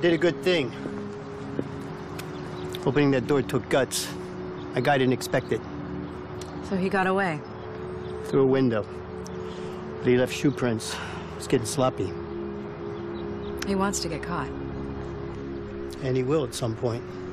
did a good thing. Opening that door took guts. My guy didn't expect it. So he got away? Through a window. But he left shoe prints. It's getting sloppy. He wants to get caught. And he will at some point.